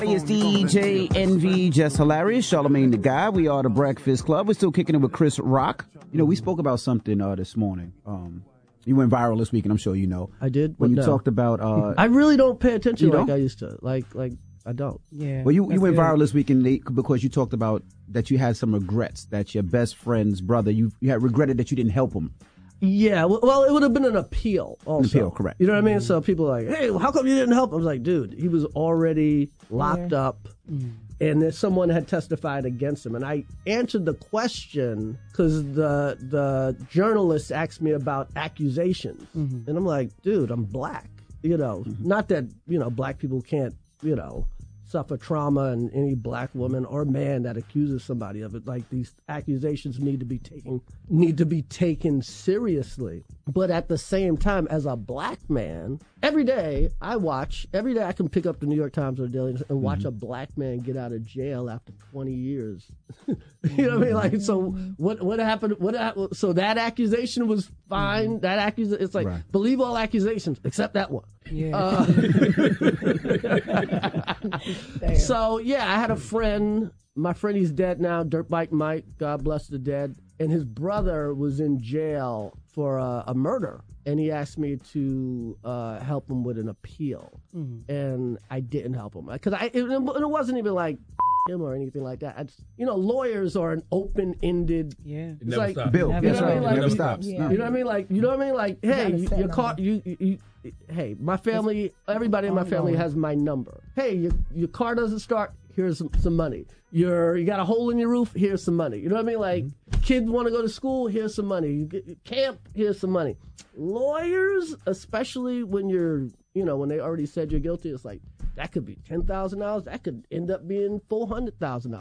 Hey, it's DJ Envy, Just Hilarious, Charlamagne the Guy. We are the Breakfast Club. We're still kicking it with Chris Rock. You know, we spoke about something this morning. You went viral this week, and I'm sure you know. I did? When you talked about... I really don't pay attention like I used to. Like I don't. Yeah. Well, you went viral this week because you talked about that you had some regrets, that your best friend's brother, you had regretted that you didn't help him. Yeah, well, it would have been an appeal also. An appeal, correct. You know what I mean? So people are like, hey, well, how come you didn't help? I was like, dude, he was already locked up, and then someone had testified against him. And I answered the question because the journalist asked me about accusations. And I'm like, dude, I'm black. You know, not that, black people can't, suffer trauma, and any black woman or man that accuses somebody of it, like, these accusations need to be taken seriously. But at the same time, as a black man, every day I can pick up the New York Times or the Daily and watch a black man get out of jail after 20 years. You know what I mean? Like, so what happened? So that accusation was fine. That accusation, it's like, believe all accusations except that one. Yeah. So, yeah, I had a friend. My friend, he's dead now, Dirt Bike Mike, God bless the dead. And his brother was in jail for a murder. And he asked me to help him with an appeal. And I didn't help him. Because it wasn't even like him or anything like that. Lawyers are an open-ended. Yeah. It's like, Bill. That's right. It never stops. Yeah. You know what I mean? Like, hey, your car, hey, my family, everybody in my family has my number. Hey, your car doesn't start. Here's some money. You got a hole in your roof. Here's some money. You know what I mean? Like, kids want to go to school. Here's some money. You get camp. Here's some money. Lawyers, especially when when they already said you're guilty, it's like that could be $10,000. That could end up being $400,000.